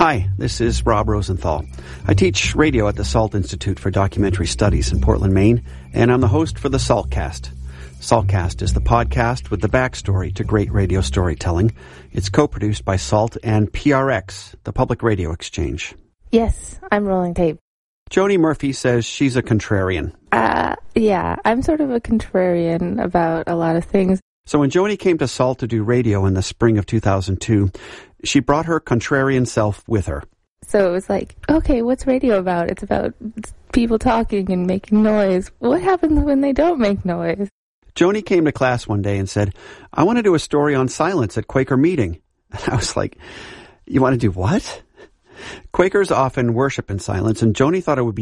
Hi, this is Rob Rosenthal. I teach radio at the SALT Institute for Documentary Studies in Portland, Maine, and I'm the host for the SALTcast. SALTcast is the podcast with the backstory to great radio storytelling. It's co-produced by SALT and PRX, the Public Radio Exchange. Yes, I'm rolling tape. Joni Murphy says she's a contrarian. Yeah, I'm sort of a contrarian about a lot of things. So when Joni came to SALT to do radio in the spring of 2002, she brought her contrarian self with her. So it was like, okay, what's radio about? It's about people talking and making noise. What happens when they don't make noise? Joni came to class one day and said, I want to do a story on silence at Quaker meeting. I was like, you want to do what? Quakers often worship in silence, and Joni thought it would be